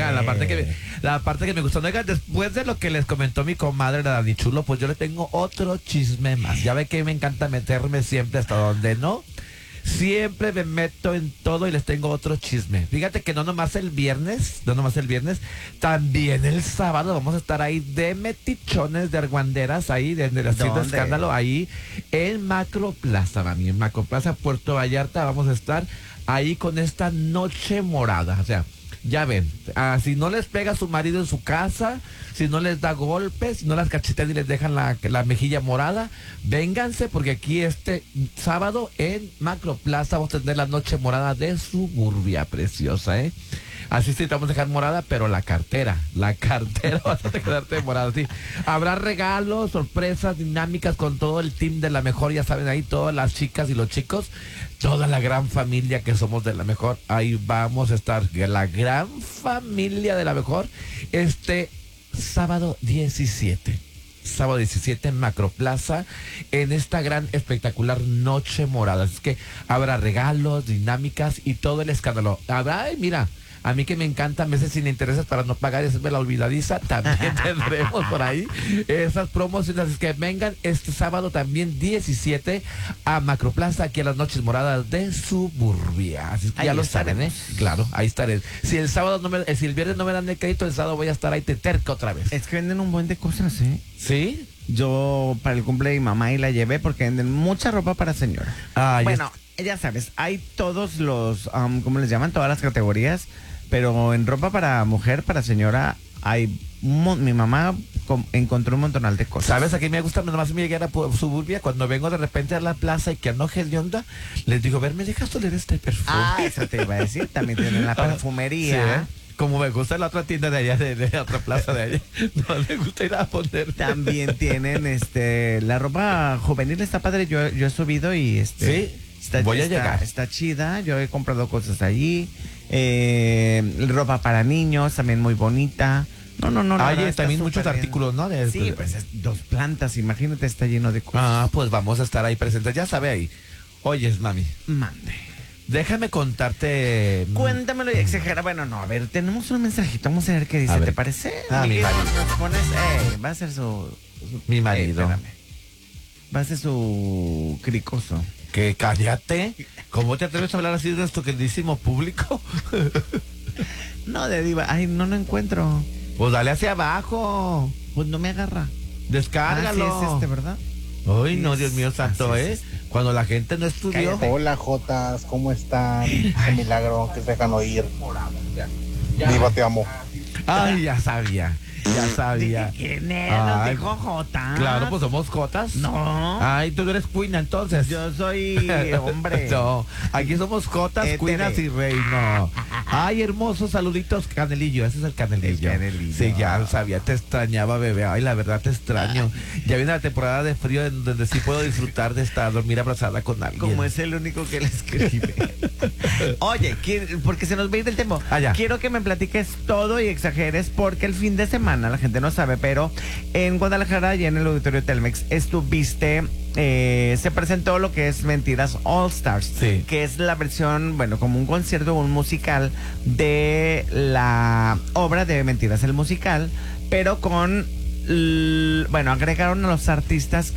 Oigan, la parte que me gustó. Oigan, después de lo que les comentó mi comadre la Dani Chulo, pues yo le tengo otro chisme más. Ya ve que me encanta meterme siempre hasta donde no. Siempre me meto en todo y les tengo otro chisme. Fíjate que no nomás el viernes, también el sábado vamos a estar ahí de metichones, de argüanderas, ahí de la Hacienda Escándalo, ahí en Macroplaza, mami, en Macroplaza Puerto Vallarta vamos a estar ahí con esta noche morada. O sea, ya ven, si no les pega a su marido en su casa, si no les da golpes, si no las cachetean y les dejan la mejilla morada, vénganse porque aquí este sábado en Macroplaza vamos a tener la noche morada de Suburbia, preciosa, ¿eh? Así sí te vamos a dejar morada, pero la cartera vas a quedarte morada, sí. Habrá regalos, sorpresas, dinámicas con todo el team de La Mejor, ya saben, ahí todas las chicas y los chicos, toda la gran familia que somos de La Mejor, ahí vamos a estar, la gran familia de La Mejor, sábado 17 en Macroplaza, en esta gran espectacular noche morada. Es que habrá regalos, dinámicas y todo el escándalo. Habrá, mira, a mí que me encantan meses sin intereses para no pagar y hacerme la olvidadiza, también tendremos por ahí esas promociones. Es que vengan este sábado también 17 a Macroplaza, aquí a las noches moradas de Suburbia. Así que ya lo saben, ¿eh? Claro, ahí estaré. Si el viernes no me dan el crédito, el sábado voy a estar ahí terca otra vez. Es que venden un buen de cosas, ¿eh? ¿Sí? Yo para el cumple de mi mamá y la llevé porque venden mucha ropa para señora. Bueno, ya sabes, hay todos los, ¿cómo les llaman? Todas las categorías. Pero en ropa para mujer, para señora, hay mi mamá encontró un montonal de cosas. ¿Sabes? Aquí me gusta nomás me llegar a Suburbia, cuando vengo de repente a la plaza y que enoje de onda, les digo, ¿me dejas oler este perfume? Eso te iba a decir, también tienen la perfumería. Sí, como me gusta la otra tienda de allá, de la otra plaza de allá, no me gusta ir a poner. También tienen la ropa juvenil, está padre, yo he subido y sí, voy a llegar. Está chida, yo he comprado cosas allí. Ropa para niños, también muy bonita. No. Hay también muchos artículos, ¿no? Sí, pues es 2 plantas, imagínate, está lleno de cosas. Pues vamos a estar ahí presentes, ya sabe ahí. Oyes, mami. Mande. Déjame contarte. Cuéntamelo y exagera. Bueno, no, a ver, tenemos un mensajito, vamos a ver qué dice, ¿te parece? Mi marido. Nos pones, va a ser mi marido. Va a ser su cricoso. Que cállate. ¿Cómo te atreves a hablar así de nuestro queridísimo público? No, de diva. Ay, no lo encuentro. Pues dale hacia abajo. Pues no me agarra. Descárgalo. Sí es ¿verdad? Ay, no, Dios mío santo, Cuando la gente no estudió. Cállate. Hola, Jotas, ¿cómo están? Qué milagro que se dejan oír. Diva, te amo. Ay, ya sabía. ¿Quién es? Nos dijo Jota. Claro, pues somos Jotas. No. Ay, tú no eres Queen entonces. Yo soy hombre. No, aquí somos Jotas, Queenas y Rey, no. Ay, hermosos saluditos, Canelillo. Ese es el Canelillo. Sí, ya sabía, te extrañaba, bebé. Ay, la verdad te extraño. Ya viene la temporada de frío en donde sí puedo disfrutar de dormir abrazada con alguien. Como es el único que le escribe. Oye, porque se nos va a ir del tiempo. Quiero que me platiques todo y exageres porque el fin de semana, la gente no sabe, pero en Guadalajara y en el Auditorio Telmex estuviste, se presentó lo que es Mentiras All Stars, que es la versión, bueno, como un concierto, un musical de la obra de Mentiras, el musical, pero con, bueno, agregaron a los artistas